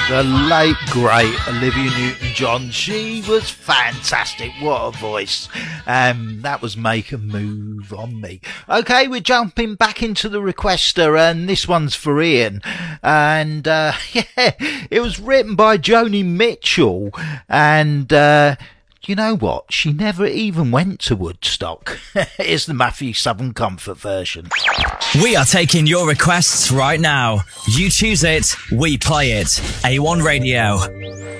The late, great Olivia Newton-John. She was fantastic. What a voice. That was Make a Move on Me. Okay, we're jumping back into the requester, and this one's for Ian. And, yeah, it was written by Joni Mitchell. And, you know what? She never even went to Woodstock. Here's the Matthew Southern Comfort version. We are taking your requests right now. You choose it, we play it. A1 Radio.